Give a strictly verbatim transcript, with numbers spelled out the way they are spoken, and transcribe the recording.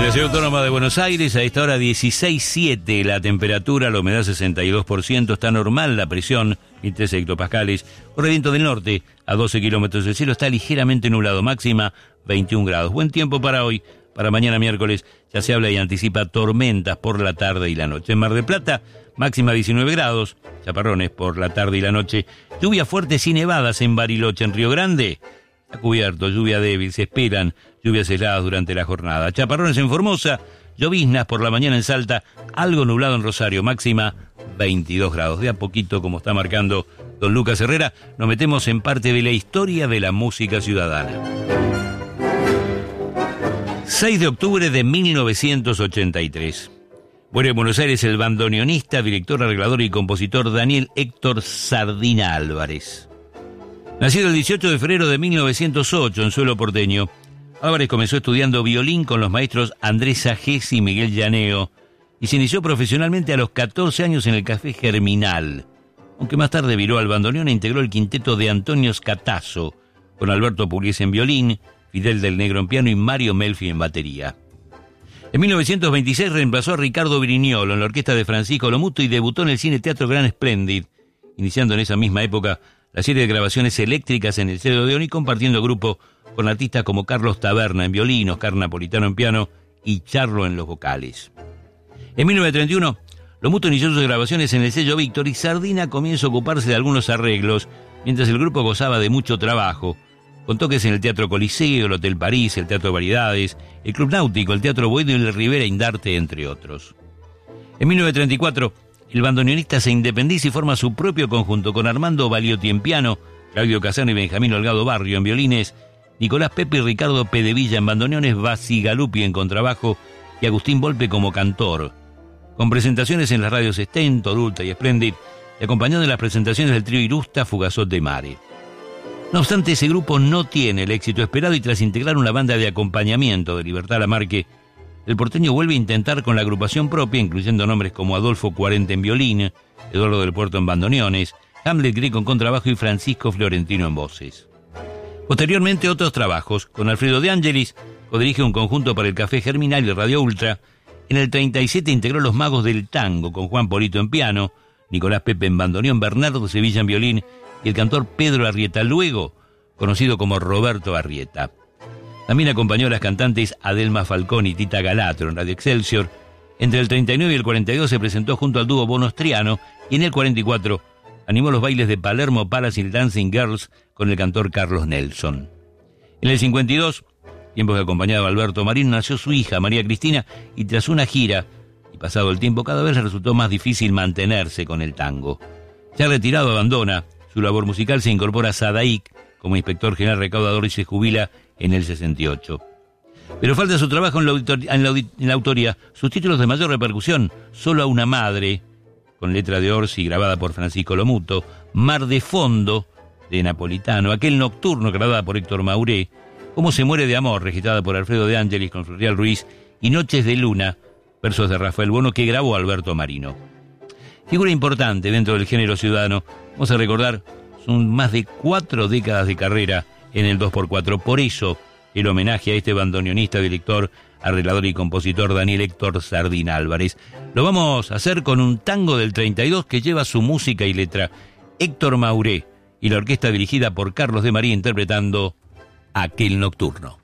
En la ciudad autónoma de Buenos Aires, a esta hora dieciséis siete, la temperatura, la humedad sesenta y dos por ciento, está normal la presión, mil tres hectopascales, corre viento del norte a doce kilómetros, el cielo está ligeramente nublado, máxima veintiún grados. Buen tiempo para hoy, para mañana miércoles, ya se habla y anticipa tormentas por la tarde y la noche. En Mar del Plata, máxima diecinueve grados, chaparrones por la tarde y la noche, lluvias fuertes y nevadas en Bariloche. En Río Grande, está cubierto, lluvia débil, se esperan lluvias heladas durante la jornada. Chaparrones en Formosa, lloviznas por la mañana en Salta, algo nublado en Rosario, máxima veintidós grados. De a poquito, como está marcando don Lucas Herrera, nos metemos en parte de la historia de la música ciudadana. seis de octubre de mil novecientos ochenta y tres. Muere en Buenos Aires el bandoneonista, director, arreglador y compositor Daniel Héctor Sardina Álvarez. Nacido el dieciocho de febrero de mil novecientos ocho en suelo porteño, Álvarez comenzó estudiando violín con los maestros Andrés Ajés y Miguel Llaneo y se inició profesionalmente a los catorce años en el Café Germinal, aunque más tarde viró al bandoneón e integró el quinteto de Antonio Scatazzo, con Alberto Pugliese en violín, Fidel del Negro en piano y Mario Melfi en batería. En mil novecientos veintiséis reemplazó a Ricardo Brignolo en la orquesta de Francisco Lomuto y debutó en el Cine Teatro Gran Splendid, iniciando en esa misma época la serie de grabaciones eléctricas en el sello de Odeón y compartiendo grupo con artistas como Carlos Taberna en violín, Oscar Napolitano en piano y Charlo en los vocales. En mil novecientos treinta y uno, Lomuto inició sus grabaciones en el sello Víctor y Sardina comienza a ocuparse de algunos arreglos, mientras el grupo gozaba de mucho trabajo, con toques en el Teatro Coliseo, el Hotel París, el Teatro Variedades, el Club Náutico, el Teatro Boedo y el Rivera Indarte, entre otros. En mil novecientos treinta y cuatro, el bandoneonista se independiza y forma su propio conjunto con Armando Baliotti en piano, Claudio Casano y Benjamín Holgado Barrio en violines, Nicolás Pepe y Ricardo Pedevilla en bandoneones, Basi Galupi en contrabajo y Agustín Volpe como cantor, con presentaciones en las radios Sten, Torulta y Splendid, y acompañando en las presentaciones del trío Irusta, Fugazot de Mare. No obstante, ese grupo no tiene el éxito esperado y tras integrar una banda de acompañamiento de Libertad Lamarque, el porteño vuelve a intentar con la agrupación propia, incluyendo nombres como Adolfo Cuarente en violín, Eduardo del Puerto en bandoneones, Hamlet Greco en contrabajo y Francisco Florentino en voces. Posteriormente otros trabajos, con Alfredo De Angelis, codirige un conjunto para el Café Germinal y Radio Ultra. En el treinta y siete integró Los Magos del Tango con Juan Polito en piano, Nicolás Pepe en bandoneón, Bernardo Sevilla en violín y el cantor Pedro Arrieta, luego conocido como Roberto Arrieta. También acompañó a las cantantes Adelma Falcón y Tita Galatro en Radio Excelsior. Entre el treinta y nueve y el cuarenta y dos se presentó junto al dúo Bonostriano y en el cuarenta y cuatro animó los bailes de Palermo Palace y Dancing Girls con el cantor Carlos Nelson. En el cincuenta y dos, tiempo que acompañaba a Alberto Marín, nació su hija María Cristina y tras una gira, y pasado el tiempo cada vez le resultó más difícil mantenerse con el tango. Ya retirado abandona su labor musical, se incorpora a SADAIC como inspector general recaudador y se jubila en el sesenta y ocho. Pero falta su trabajo en la, autor- en la, audit- en la autoría, sus títulos de mayor repercusión, Solo a una madre, con letra de Orsi grabada por Francisco Lomuto, Mar de Fondo, de Napolitano, Aquel Nocturno, grabada por Héctor Mauré, Cómo se muere de amor, registrada por Alfredo De Angelis con Florial Ruiz, y Noches de Luna, versos de Rafael Bono, que grabó Alberto Marino. Figura importante dentro del género ciudadano, vamos a recordar, son más de cuatro décadas de carrera en el dos por cuatro, por eso el homenaje a este bandoneonista, director, arreglador y compositor Daniel Héctor Sardina Álvarez. Lo vamos a hacer con un tango del treinta y dos que lleva su música y letra Héctor Mauré y la orquesta dirigida por Carlos de María interpretando Aquel Nocturno.